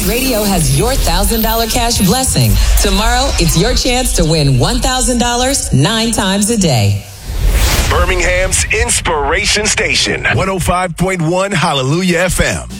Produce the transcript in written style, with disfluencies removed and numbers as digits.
Radio has your $1,000 cash blessing. Tomorrow, it's your chance to win $1,000 9 times a day. Birmingham's Inspiration Station, 105.1 Hallelujah FM.